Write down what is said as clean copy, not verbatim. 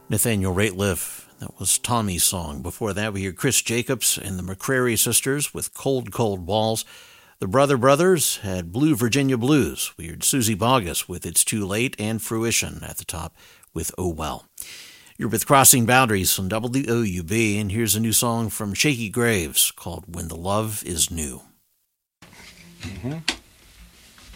Nathaniel Rateliff. That was Tommy's song. Before that, we hear Chris Jacobs and the McCrary Sisters with Cold, Cold Walls. The Brother Brothers had Blue Virginia Blues. We heard Susie Boggess with It's Too Late and Fruition at the top with Oh Well. You're with Crossing Boundaries on WOUB, and here's a new song from Shakey Graves called When the Love is New. Mm-hmm.